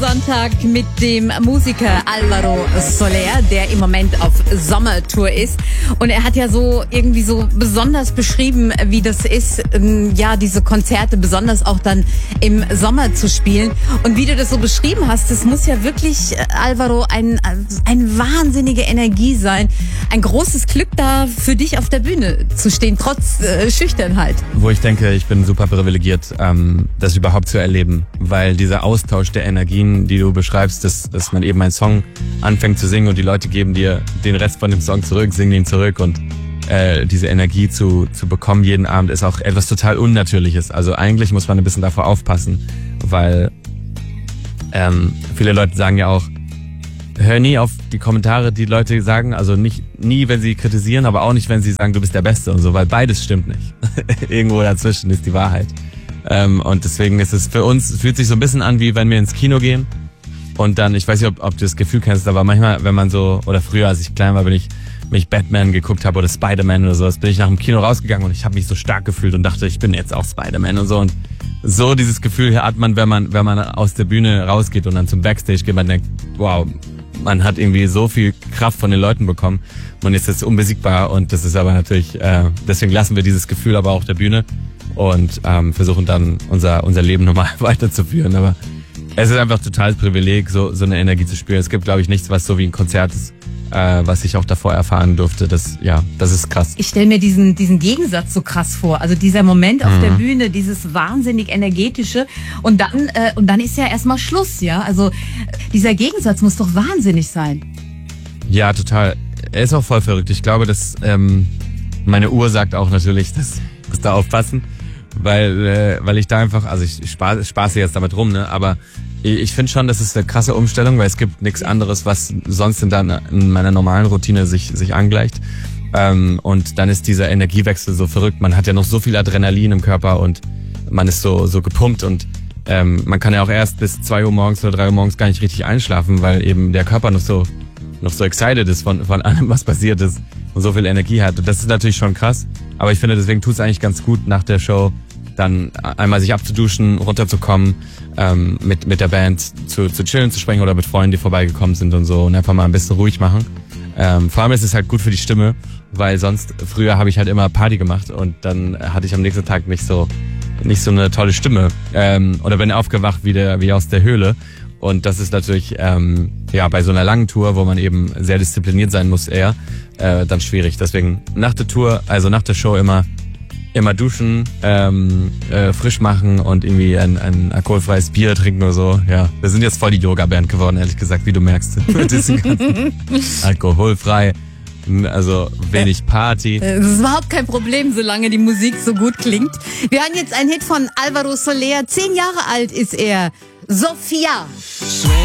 Sonntag mit dem Musiker Alvaro Soler, der im Moment auf Sommertour ist. Und er hat ja so irgendwie so besonders beschrieben, wie das ist, ja, diese Konzerte besonders auch dann im Sommer zu spielen. Und wie du das so beschrieben hast, das muss ja wirklich, Alvaro, eine wahnsinnige Energie sein. Ein großes Glück, da für dich auf der Bühne zu stehen, trotz Schüchternheit. Wo ich denke, ich bin super privilegiert, das überhaupt zu erleben, weil dieser Austausch der Energien, die du beschreibst, dass man eben einen Song anfängt zu singen und die Leute geben dir den Rest von dem Song zurück, singen ihn zurück und diese Energie zu bekommen jeden Abend ist auch etwas total Unnatürliches. Also eigentlich muss man ein bisschen davor aufpassen, weil viele Leute sagen ja auch, hör nie auf die Kommentare, die Leute sagen, also nie, wenn sie kritisieren, aber auch nicht, wenn sie sagen, du bist der Beste und so, weil beides stimmt nicht. Irgendwo dazwischen ist die Wahrheit. Und deswegen ist es für uns, fühlt sich so ein bisschen an, wie wenn wir ins Kino gehen und dann, ich weiß nicht, ob du das Gefühl kennst, aber manchmal, wenn man so, oder früher, als ich klein war, wenn ich Batman geguckt habe oder Spider-Man oder sowas, bin ich nach dem Kino rausgegangen und ich habe mich so stark gefühlt und dachte, ich bin jetzt auch Spider-Man und so. Und so dieses Gefühl hat man, wenn man aus der Bühne rausgeht und dann zum Backstage geht, man denkt, wow, man hat irgendwie so viel Kraft von den Leuten bekommen. Man ist jetzt unbesiegbar und das ist aber natürlich, deswegen lassen wir dieses Gefühl aber auch auf der Bühne und versuchen dann unser Leben normal weiterzuführen. Aber es ist einfach totales Privileg, so eine Energie zu spüren. Es gibt, glaube ich, nichts, was so wie ein Konzert ist, was ich auch davor erfahren durfte. Das ist krass. Ich stelle mir diesen Gegensatz so krass vor. Also dieser Moment auf der Bühne, dieses wahnsinnig energetische und dann ist ja erstmal Schluss, ja? Also dieser Gegensatz muss doch wahnsinnig sein. Ja, total. Er ist auch voll verrückt. Ich glaube, dass meine Uhr sagt auch natürlich, dass da aufpassen, weil ich da einfach, also ich spaße jetzt damit rum, ne? Aber ich finde schon, das ist eine krasse Umstellung, weil es gibt nichts anderes, was sonst in meiner normalen Routine sich angleicht. Und dann ist dieser Energiewechsel so verrückt. Man hat ja noch so viel Adrenalin im Körper und man ist so gepumpt und man kann ja auch erst bis 2 Uhr morgens oder 3 Uhr morgens gar nicht richtig einschlafen, weil eben der Körper noch so excited ist von allem, was passiert ist und so viel Energie hat. Und das ist natürlich schon krass. Aber ich finde, deswegen tut es eigentlich ganz gut, nach der Show dann einmal sich abzuduschen, runterzukommen, mit der Band zu chillen, zu sprechen oder mit Freunden, die vorbeigekommen sind und so und einfach mal ein bisschen ruhig machen. Vor allem ist es halt gut für die Stimme, weil sonst, früher habe ich halt immer Party gemacht und dann hatte ich am nächsten Tag nicht so eine tolle Stimme. Oder bin aufgewacht wie aus der Höhle. Und das ist natürlich, bei so einer langen Tour, wo man eben sehr diszipliniert sein muss eher, dann schwierig. Deswegen nach der Tour, also nach der Show immer duschen, frisch machen und irgendwie ein alkoholfreies Bier trinken oder so. Ja, wir sind jetzt voll die Yoga-Band geworden, ehrlich gesagt, wie du merkst. Alkoholfrei, also wenig Party. Das ist überhaupt kein Problem, solange die Musik so gut klingt. Wir hören jetzt einen Hit von Alvaro Soler. 10 Jahre alt ist er. Sophia.